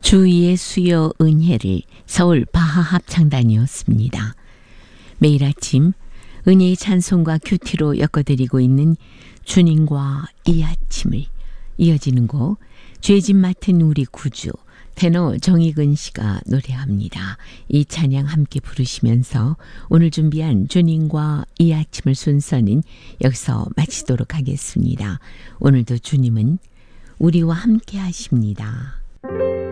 주 예수여 은혜를 서울 바하합창단이었습니다. 매일 아침 은혜의 찬송과 큐티로 엮어드리고 있는 주님과 이 아침을 이어지는 곡 죄짐 맡은 우리 구주 테너 정익은 씨가 노래합니다. 이 찬양 함께 부르시면서 오늘 준비한 주님과 이 아침을 순서는 여기서 마치도록 하겠습니다. 오늘도 주님은 우리와 함께 하십니다.